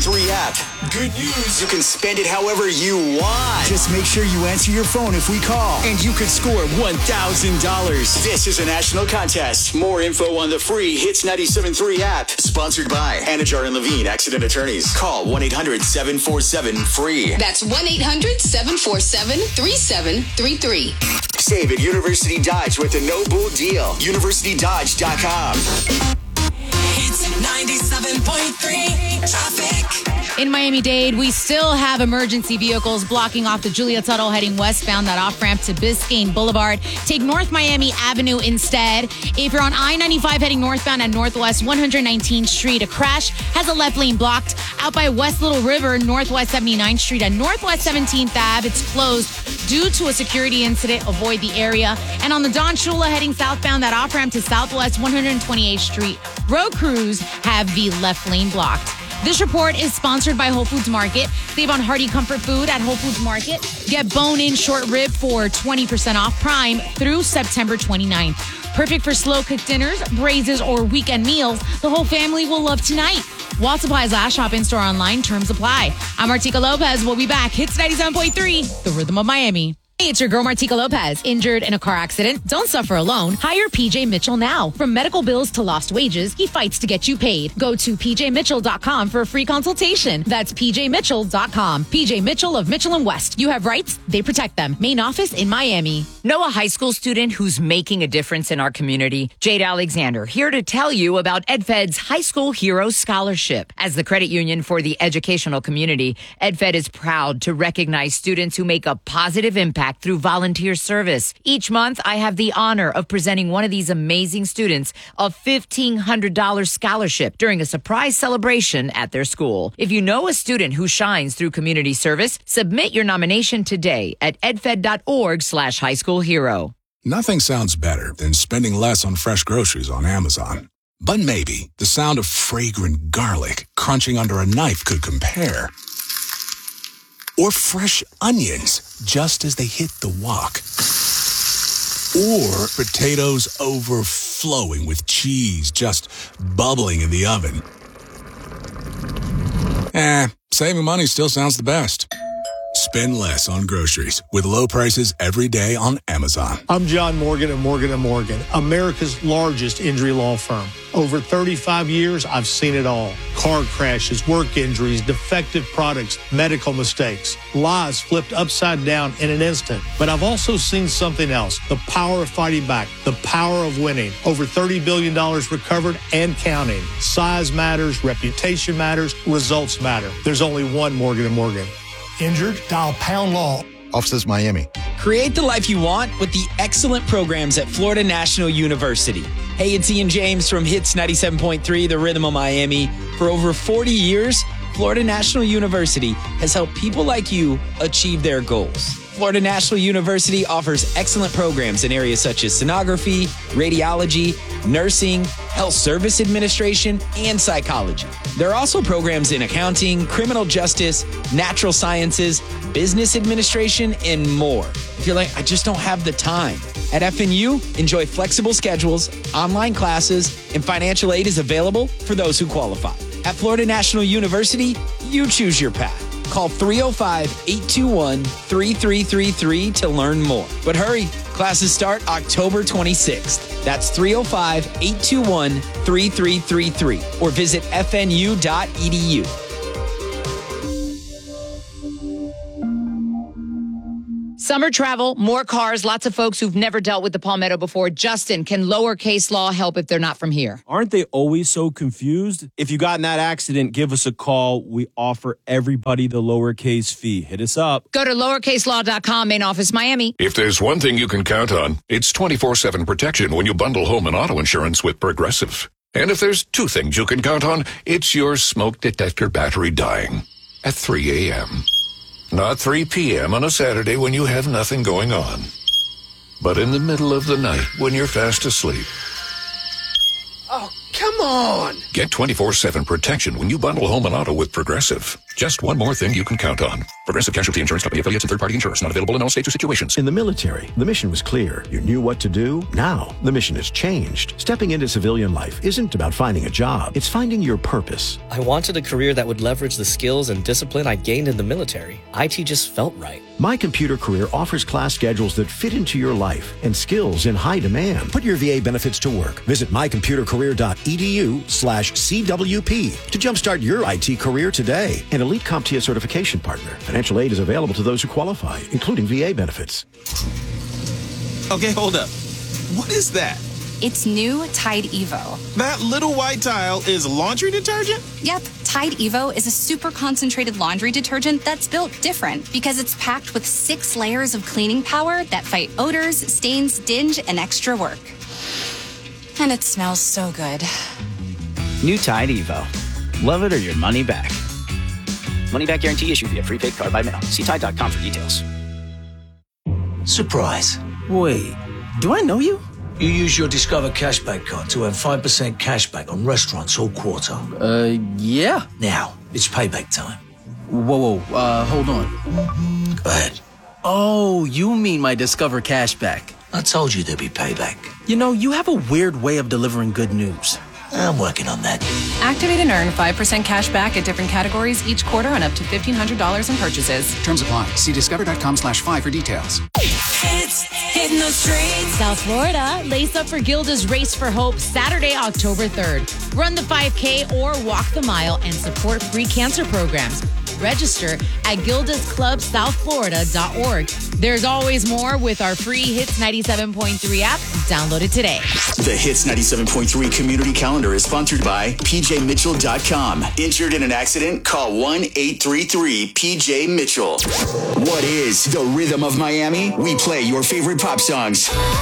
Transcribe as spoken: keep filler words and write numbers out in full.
three app. Good news, you can spend it however you want. Just make sure you answer your phone if we call. And you could score one thousand dollars. This is a national contest. More info on the free Hits ninety-seven point three app. Sponsored by Anajar and Levine Accident Attorneys. Call one eight hundred seven four seven free. That's one eight hundred seven four seven three seven three three. Save at University Dodge with the no bull deal. university dodge dot com. It's ninety-seven point three traffic. In Miami-Dade, we still have emergency vehicles blocking off the Julia Tuttle heading westbound, that off-ramp to Biscayne Boulevard. Take North Miami Avenue instead. If you're on I ninety-five heading northbound at Northwest one hundred nineteenth Street, a crash has a left lane blocked. Out by West Little River, Northwest seventy-ninth Street and Northwest seventeenth Avenue, it's closed due to a security incident. Avoid the area. And on the Don Shula heading southbound, that off-ramp to Southwest one hundred twenty-eighth Street, road crews have the left lane blocked. This report is sponsored by Whole Foods Market. Save on hearty comfort food at Whole Foods Market. Get bone-in short rib for twenty percent off Prime through September twenty-ninth. Perfect for slow-cooked dinners, braises, or weekend meals. The whole family will love tonight. Wall Supplies last shop in-store online. Terms apply. I'm Martika Lopez. We'll be back. Hits ninety-seven point three, the rhythm of Miami. Hey, it's your girl Martika Lopez. Injured in a car accident? Don't suffer alone. Hire P J Mitchell now. From medical bills to lost wages, he fights to get you paid. Go to p j mitchell dot com for a free consultation. That's p j mitchell dot com. P J Mitchell of Mitchell and West. You have rights, they protect them. Main office in Miami. Know a high school student who's making a difference in our community? Jade Alexander, here to tell you about EdFed's High School Hero Scholarship. As the credit union for the educational community, EdFed is proud to recognize students who make a positive impact through volunteer service. Each month, I have the honor of presenting one of these amazing students a fifteen hundred dollars scholarship during a surprise celebration at their school. If you know a student who shines through community service, submit your nomination today at edfed.org slash high school hero. Nothing sounds better than spending less on fresh groceries on Amazon. But maybe the sound of fragrant garlic crunching under a knife could compare. Or fresh onions just as they hit the wok. Or potatoes overflowing with cheese just bubbling in the oven. Eh, saving money still sounds the best. Spend less on groceries with low prices every day on Amazon. I'm John Morgan of Morgan and Morgan, America's largest injury law firm. Over thirty-five years, I've seen it all. Car crashes, work injuries, defective products, medical mistakes, lives flipped upside down in an instant. But I've also seen something else, the power of fighting back, the power of winning. Over thirty billion dollars recovered and counting. Size matters, reputation matters, results matter. There's only one Morgan and Morgan. Injured? Dial Pound Law. Offices Miami. Create the life you want with the excellent programs at Florida National University. Hey, it's Ian James from Hits ninety-seven point three, The Rhythm of Miami. For over forty years, Florida National University has helped people like you achieve their goals. Florida National University offers excellent programs in areas such as sonography, radiology, nursing, health service administration, and psychology. There are also programs in accounting, criminal justice, natural sciences, business administration, and more. If you're like, I just don't have the time. At F N U, enjoy flexible schedules, online classes, and financial aid is available for those who qualify. At Florida National University, you choose your path. Call three oh five, eight two one, three three three three to learn more. But hurry, classes start October twenty-sixth. That's three oh five, eight two one, three three three three or visit f n u dot e d u. Summer travel, more cars, lots of folks who've never dealt with the Palmetto before. Justin, can lowercase law help if they're not from here? Aren't they always so confused? If you got in that accident, give us a call. We offer everybody the lowercase fee. Hit us up. Go to lowercase law dot com, main office, Miami. If there's one thing you can count on, it's twenty-four seven protection when you bundle home and auto insurance with Progressive. And if there's two things you can count on, it's your smoke detector battery dying at three a.m. Not three p.m. on a Saturday when you have nothing going on, but in the middle of the night when you're fast asleep. Oh, come on! Get twenty-four seven protection when you bundle home and auto with Progressive. Just one more thing you can count on. Progressive Casualty Insurance Company affiliates and third-party insurers not available in all states or situations. In the military, the mission was clear. You knew what to do. Now, the mission has changed. Stepping into civilian life isn't about finding a job. It's finding your purpose. I wanted a career that would leverage the skills and discipline I gained in the military. I T just felt right. My Computer Career offers class schedules that fit into your life and skills in high demand. Put your V A benefits to work. Visit mycomputercareer.edu slash CWP to jumpstart your I T career today. An Elite CompTIA certification partner. Financial aid is available to those who qualify, including V A benefits. Okay, hold up. What is that? It's new Tide Evo. That little white tile is laundry detergent? Yep, Tide Evo is a super concentrated laundry detergent that's built different because it's packed with six layers of cleaning power that fight odors, stains, dinge, and extra work. And it smells so good. New Tide Evo. Love it or your money back. Money back guarantee issued via prepaid card by mail. See Tide dot com for details. Surprise. Wait, do I know you? You use your Discover Cashback card to earn five percent cashback on restaurants all quarter. Uh, yeah. Now, it's payback time. Whoa, whoa, uh, hold on. Go ahead. Oh, you mean my Discover Cashback. I told you there'd be payback. You know, you have a weird way of delivering good news. I'm working on that. Activate and earn five percent cash back at different categories each quarter on up to fifteen hundred dollars in purchases. Terms apply. See discover.com slash five for details. Hits hitting the streets. South Florida, lace up for Gilda's Race for Hope Saturday, October third. Run the five K or walk the mile and support free cancer programs. Register at gildas club south florida dot org. There's always more with our free Hits ninety-seven point three app. Download it today. The Hits ninety-seven point three community calendar is sponsored by P J Mitchell dot com. Injured in an accident? Call one eight three three P J Mitchell. What is the rhythm of Miami? We play your favorite pop songs.